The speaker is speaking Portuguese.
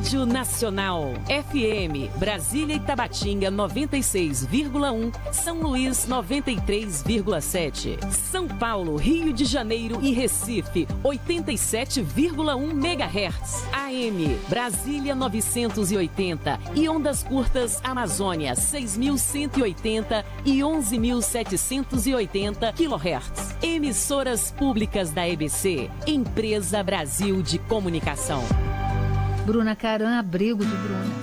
Rádio Nacional. FM, Brasília e Tabatinga 96,1. São Luís 93,7. São Paulo, Rio de Janeiro e Recife 87,1 MHz. AM, Brasília 980 e ondas curtas Amazônia 6.180 e 11.780 kHz. Emissoras públicas da EBC, Empresa Brasil de Comunicação. Bruna Caran, abrigo de Bruna.